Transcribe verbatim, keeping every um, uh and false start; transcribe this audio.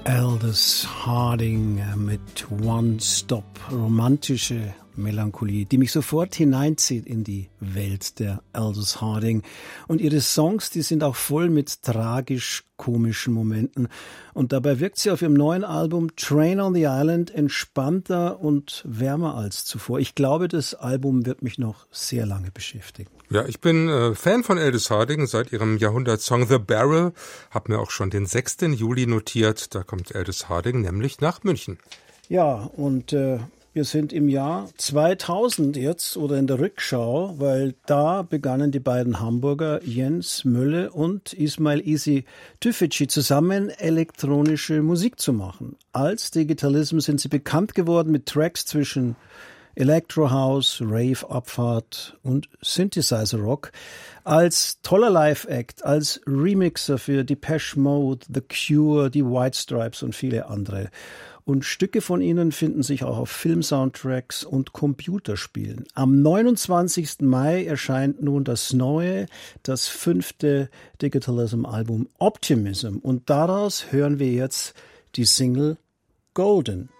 Aldous Harding mit One Stop, romantische Melancholie, die mich sofort hineinzieht in die Welt der Aldous Harding. Und ihre Songs, die sind auch voll mit tragisch-komischen Momenten. Und dabei wirkt sie auf ihrem neuen Album Train on the Island entspannter und wärmer als zuvor. Ich glaube, das Album wird mich noch sehr lange beschäftigen. Ja, ich bin äh, Fan von Aldous Harding seit ihrem Jahrhundertsong The Barrel. Hab mir auch schon den sechsten Juli notiert. Da kommt Aldous Harding nämlich nach München. Ja, und äh, wir sind im Jahr zweitausend jetzt oder in der Rückschau, weil da begannen die beiden Hamburger Jens Mölle und Ismail Isi Tüfeci zusammen elektronische Musik zu machen. Als Digitalism sind sie bekannt geworden mit Tracks zwischen Electro House, Rave Abfahrt und Synthesizer Rock. Als toller Live-Act, als Remixer für Depeche Mode, The Cure, die White Stripes und viele andere. Und Stücke von ihnen finden sich auch auf Film-Soundtracks und Computerspielen. Am neunundzwanzigsten Mai erscheint nun das neue, das fünfte Digitalism-Album Optimism. Und daraus hören wir jetzt die Single Golden.